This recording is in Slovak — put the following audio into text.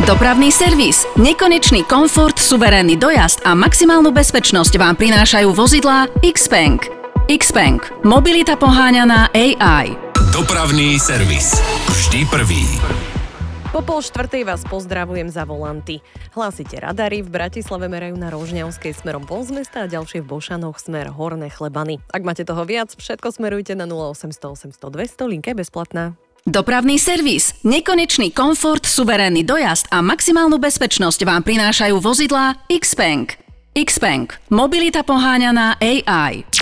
Dopravný servis, nekonečný komfort, suverénny dojazd a maximálnu bezpečnosť vám prinášajú vozidlá Xpeng. Xpeng. Mobilita poháňaná AI. Dopravný servis. Vždy prvý. Po 3:30 vás pozdravujem za volanty. Hlásite radary, v Bratislave merajú na Rožňavskej smerom von z mesta a ďalšie v Bošanoch smer Horné Chlebany. Ak máte toho viac, všetko smerujte na 0800 800 200, linka je bezplatná. Dopravný servis, nekonečný komfort, suverénny dojazd a maximálnu bezpečnosť vám prinášajú vozidlá Xpeng. Xpeng. Mobilita poháňaná AI.